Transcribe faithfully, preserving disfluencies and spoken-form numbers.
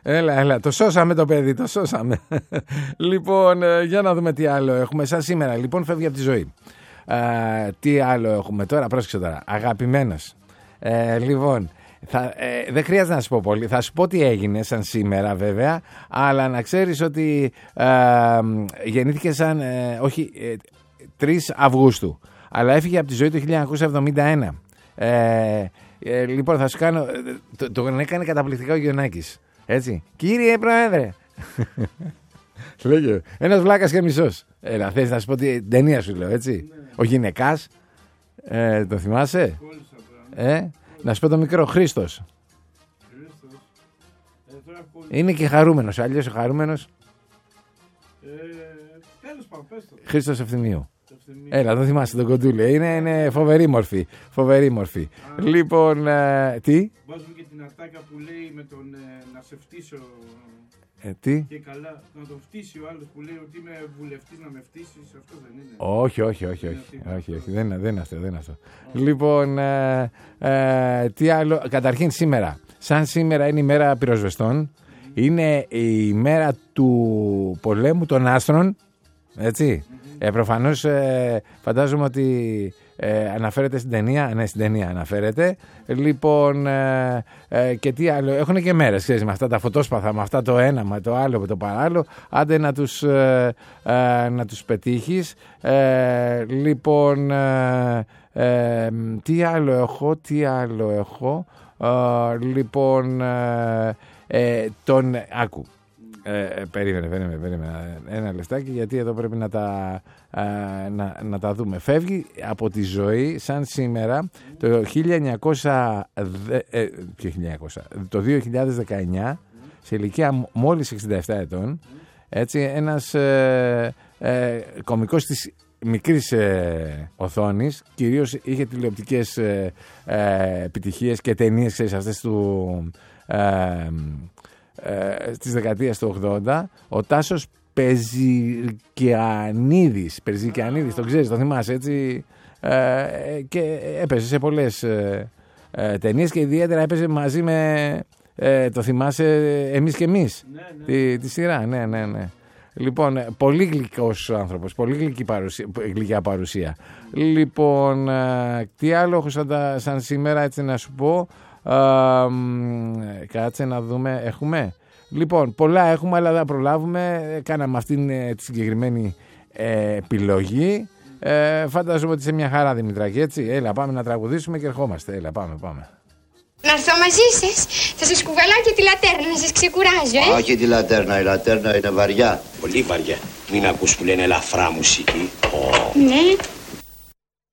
Έλα, έλα, το σώσαμε το παιδί, το σώσαμε. Λοιπόν, για να δούμε τι άλλο έχουμε. Σαν σήμερα, λοιπόν, φεύγει από τη ζωή. Α, τι άλλο έχουμε τώρα, πρόσεξε τώρα. Αγαπημένος. Ε, λοιπόν, θα, ε, δεν χρειάζεται να σου πω πολύ. Θα σου πω τι έγινε σαν σήμερα, βέβαια. Αλλά να ξέρεις ότι ε, γεννήθηκε σαν, ε, όχι, ε, τρεις Αυγούστου. Αλλά έφυγε από τη ζωή το χίλια εννιακόσια εβδομήντα ένα. Ε, ε, λοιπόν, θα σου κάνω. Το, το έκανε καταπληκτικά ο Γιοννάκης. Έτσι. Κύριε Πρόεδρε. Λέγε. Ένας βλάκας και μισός. Έλα, θες να σου πω την ταινία σου, λέω, έτσι. Ναι. Ο Γυναικάς. Ε, το θυμάσαι. Ε, να σου πω το μικρό. Χρήστος. Ε, είναι και χαρούμενος. Αλλιώς ο χαρούμενος. Ε, Χρήστος Ευθυμίου. Έλα, το θυμάσαι τον κοντούλη. Είναι, είναι φοβερή μορφή. Φοβερή μορφή. Α, λοιπόν, ε, τι. Βάζουν και την ατάκα που λέει με τον ε, να σε φτύσω. Ε, τι. Και καλά, να τον φτύσει ο άλλος που λέει ότι είμαι βουλευτής να με φτύσεις. Αυτό δεν είναι. Όχι, όχι, όχι. όχι, όχι, όχι. Δεν, δεν είναι αυτό. Δεν είναι αυτό. Λοιπόν, ε, ε, τι άλλο. Καταρχήν σήμερα. Σαν σήμερα είναι η μέρα πυροσβεστών. Mm-hmm. Είναι η μέρα του πολέμου των άστρων. Έτσι. Mm-hmm. Ε, προφανώς ε, φαντάζομαι ότι ε, αναφέρεται στην ταινία. Ναι, στην ταινία αναφέρεται. Λοιπόν, ε, ε, και τι άλλο. Έχουν και μέρες, ξέρεις, με αυτά τα φωτόσπαθα, με αυτά το ένα, με το άλλο, με το παράλληλο. Άντε να τους, ε, ε, να τους πετύχεις. Ε, λοιπόν, ε, ε, τι άλλο έχω, τι άλλο έχω. Ε, λοιπόν, ε, ε, τον άκου. Ε, περίμενε, περίμενε, περίμενε ένα λεφτάκι, γιατί εδώ πρέπει να τα, α, να, να τα δούμε. Φεύγει από τη ζωή σαν σήμερα το χίλια εννιακόσια, ε, χίλια εννιακόσια, το δύο χιλιάδες δεκαεννιά, σε ηλικία μόλις εξήντα επτά ετών, έτσι, ένας ε, ε, κωμικός της μικρής ε, οθόνης, κυρίως είχε τηλεοπτικές ε, ε, επιτυχίες και ταινίες, ξέρεις, αυτές του... Ε, Ε, στις δεκαετίες του ογδόντα, ο Τάσος Πεζικιανίδης, Πεζικιανίδης, τον ξέρεις, τον θυμάσαι, έτσι, ε, και έπαιζε σε πολλές ε, ε, ταινίες και ιδιαίτερα έπαιζε μαζί με, ε, το θυμάσαι, Εμείς και Εμείς, ναι, ναι. Τη, τη σειρά, ναι, ναι, ναι. Λοιπόν, πολύ γλυκός άνθρωπος, πολύ γλυκή παρουσία, γλυκιά παρουσία. Λοιπόν, ε, τι άλλο έχω σαν, τα, σαν σήμερα, έτσι να σου πω. Uh, κάτσε να δούμε. Έχουμε. Λοιπόν, πολλά έχουμε, αλλά δεν προλάβουμε. Κάναμε αυτήν τη συγκεκριμένη ε, επιλογή. Ε, φαντάζομαι ότι σε μια χαρά, Δημητράκη, έτσι. Έλα, πάμε να τραγουδήσουμε και ερχόμαστε. Έλα, πάμε, πάμε. Να έρθω μαζί σας. Θα σας κουβαλάω και τη λατέρνα, να σας ξεκουράζω, ε. Όχι τη λατέρνα, η λατέρνα είναι βαριά. Πολύ βαριά. Μην ακούς που λένε ελαφρά μουσική. Ναι.